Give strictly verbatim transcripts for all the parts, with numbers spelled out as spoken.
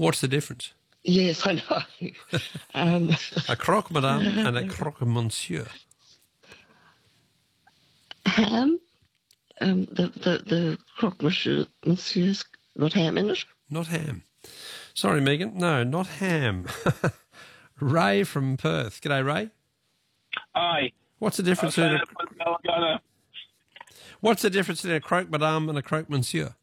What's the difference? Yes, I know. um, A croque madame and a croque monsieur. ham. Um, the the the croque monsieur monsieur's got ham in it. Not ham. Sorry, Megan. No, not ham. Ray from Perth. G'day, Ray. Aye. What's the difference Okay, in a, What's the difference in a croque madame and a croque monsieur?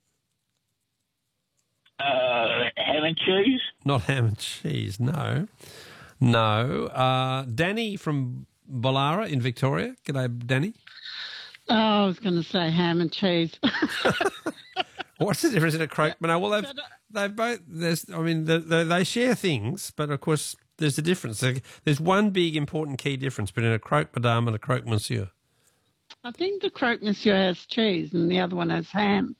Uh, ham and cheese. Not ham and cheese. No, no. Uh, Danny from Bollara in Victoria. G'day, Danny. Oh, I was going to say ham and cheese. What's the difference in a croque? No, well, they've they've both. There's, I mean, they, they, they share things, but of course, there's a difference. There's one big important key difference between a croque madame and a croque monsieur. I think the croque monsieur has cheese and the other one has ham.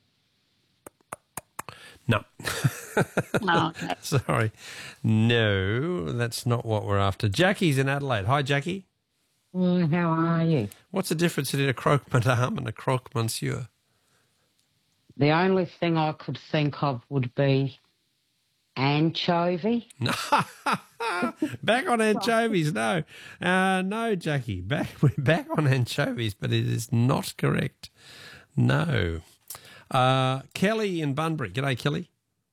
No. Oh, okay. Sorry. No, that's not what we're after. Jackie's in Adelaide. Hi, Jackie. Mm, how are you? What's the difference between a croque madame and a croque monsieur? The only thing I could think of would be anchovy. No. Back on anchovies, no. Uh, no, Jackie. Back, we're back on anchovies, but it is not correct. No. Uh, Kelly in Bunbury. G'day, Kelly.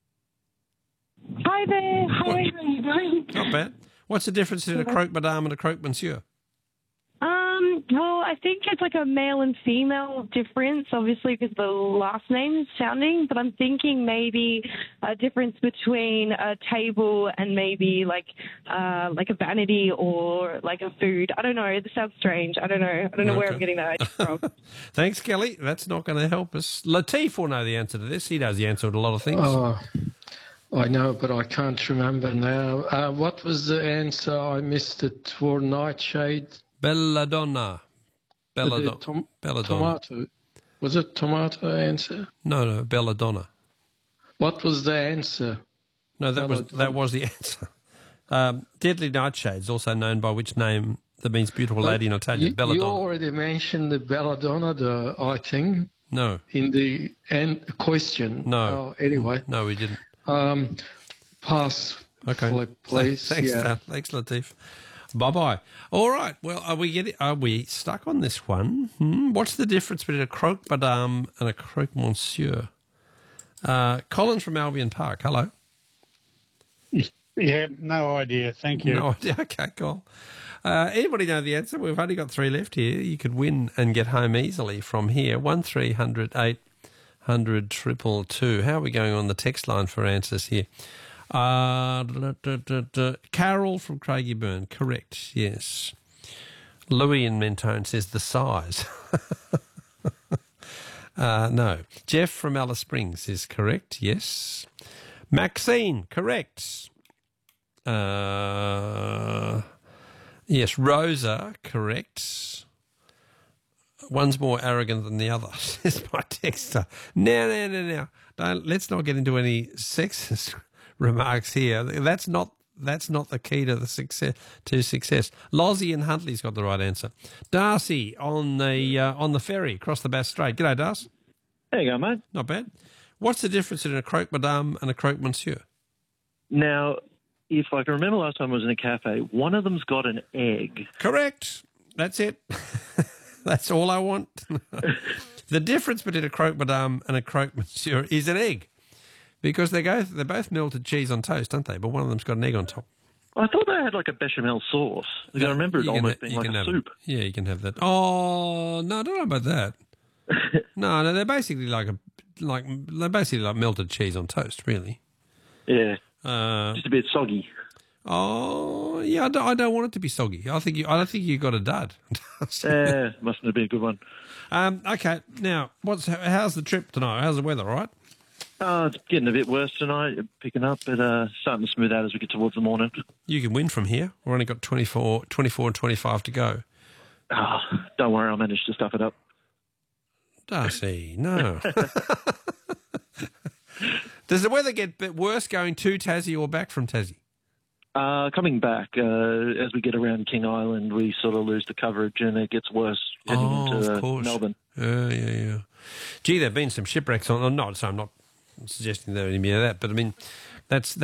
Hi there. How What? are you doing? Not bad. What's the difference between a croque madame and a croque monsieur? Um, well, I think it's like a male and female difference, obviously, because the last name's sounding, but I'm thinking maybe a difference between a table and maybe like uh, like a vanity or like a food. I don't know. This sounds strange. I don't know. I don't know Okay. where I'm getting that idea from. Thanks, Kelly. That's not going to help us. Latif will know the answer to this. He knows the answer to a lot of things. Oh, I know, but I can't remember now. Uh, what was the answer? I missed it for nightshade. Belladonna. Was Belladonna. it tom- Belladonna. Tomato. Was it tomato answer? No, no, belladonna. What was the answer? No, that was that was the answer. Um, deadly nightshades, also known by which name that means beautiful lady in Italian. You, you Belladonna. already mentioned the belladonna, the, I think, No, in the end question. No. Oh, anyway, no, we didn't. um, pass. Okay. Fle- Please. Thanks, yeah. Dan. Thanks, Latif. Bye bye. All right. Well, are we getting? Are we stuck on this one? Hmm? What's the difference between a croque madame and a croque monsieur? Uh, Colin from Albion Park. Hello. Yeah, no idea. Thank you. No idea. Okay, cool. Uh, anybody know the answer? We've only got three left here. You could win and get home easily from here. One three hundred eight hundred triple two. How are we going on the text line for answers here? Uh, da, da, da, da. Carol from Craigieburn. Correct. Yes. Louis in Mentone says the size. uh, no. Jeff from Alice Springs is correct. Yes. Maxine. Correct. Uh, yes, Rosa, correct. One's more arrogant than the other, says my texter. Now, now, now, now. Don't, let's not get into any sexist remarks here. That's not that's not the key to the success. To success. Lozzie and Huntley's got the right answer. Darcy on the uh, on the ferry across the Bass Strait. G'day, Darcy. There you go, mate. Not bad. What's the difference in a croque madame and a croque monsieur? Now, if I can remember last time I was in a cafe, one of them's got an egg. Correct. That's it. That's all I want. The difference between a croque madame and a croque monsieur is an egg, because they go they're both melted cheese on toast, aren't they? But one of them's got an egg on top. I thought they had like a bechamel sauce. Like, I remember it You can almost ha- being you like can a have soup. It. Yeah, you can have that. Oh no, I don't know about that. no, no, they're basically like a like they're basically like melted cheese on toast, really. Yeah, Uh, just a bit soggy. oh yeah, I don't, I don't want it to be soggy. I think you, I don't think you got a dud. Yeah, mustn't have been a good one. Um, okay, now what's how's the trip tonight? How's the weather? All right. Oh, it's getting a bit worse tonight, picking up, but uh, starting to smooth out as we get towards the morning. You can win from here. We've only got twenty-four, twenty-four and twenty-five to go. Oh, don't worry, I'll manage to stuff it up. Darcy, no. Does the weather get a bit worse going to Tassie or back from Tassie? Uh, coming back, uh, as we get around King Island, we sort of lose the coverage and it gets worse heading Oh, into of uh, course. Melbourne. Yeah, yeah, yeah. Gee, there have been some shipwrecks on. Oh, no, so I'm not suggesting there any of that, but I mean, that's